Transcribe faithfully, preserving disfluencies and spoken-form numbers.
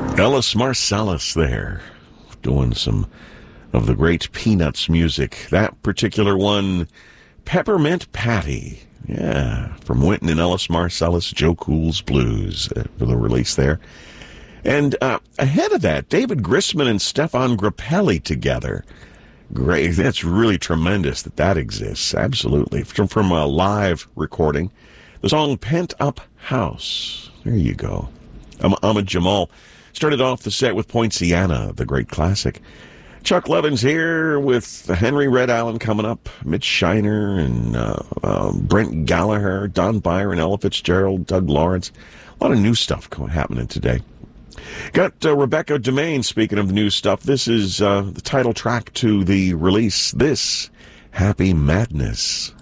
Ellis Marsalis there, doing some of the great Peanuts music. That particular one, Peppermint Patty. Yeah, from Wynton and Ellis Marsalis, Joe Cool's Blues, uh, for the release there. And uh, ahead of that, David Grisman and Stefan Grappelli together. Great. That's really tremendous that that exists. Absolutely. From, from a live recording, the song Pent Up House. There you go. I'm Ahmad Jamal. Started off the set with Poinciana, the great classic. Chuck Levin's here with Henry Red Allen coming up, Mitch Shiner and uh, uh, Brent Gallagher, Don Byron, Ella Fitzgerald, Doug Lawrence. A lot of new stuff happening today. Got uh, Rebecca Demain, speaking of the new stuff. This is uh, the title track to the release, This Happy Madness.